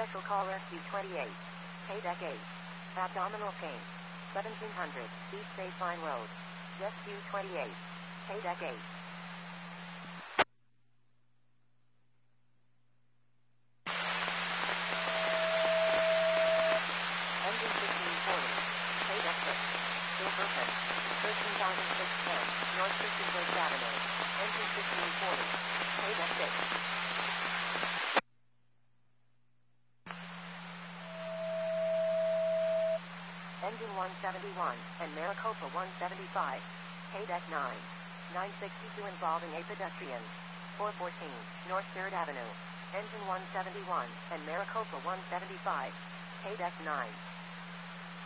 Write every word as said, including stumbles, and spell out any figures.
Special caller Q twenty-eight. K-Deck eight. Abdominal pain. seventeen hundred East State Line Road. Jet Q twenty-eight. K-Deck eight. Engine fifteen forty. K-Deck six. Silverton. thirteen thousand six hundred ten. North Christian Bridge Avenue. Engine fifteen forty. K-Deck six. Engine one seventy-one, and Maricopa one seventy-five. K-Deck nine. nine sixty-two involving a pedestrian. four fourteen, North third Avenue. Engine one seventy-one, and Maricopa one seventy-five. K-Deck nine.